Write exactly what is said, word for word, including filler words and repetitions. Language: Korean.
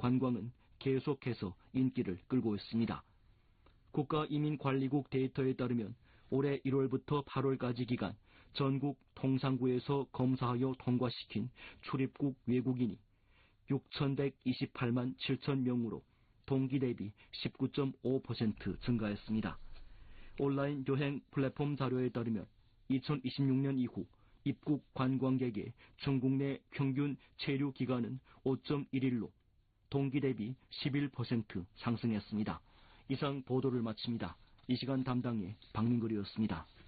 관광은 계속해서 인기를 끌고 있습니다. 국가이민관리국 데이터에 따르면 올해 일월부터 팔월까지 기간 전국 통상구에서 검사하여 통과시킨 출입국 외국인이 육천백이십팔만 칠천 명으로 동기 대비 십구 점 오 퍼센트 증가했습니다. 온라인 여행 플랫폼 자료에 따르면 이천이십육 년 이후 입국 관광객의 중국 내 평균 체류 기간은 오 점 일 일로 동기 대비 십일 퍼센트 상승했습니다. 이상 보도를 마칩니다. 이 시간 담당의 박민걸이었습니다.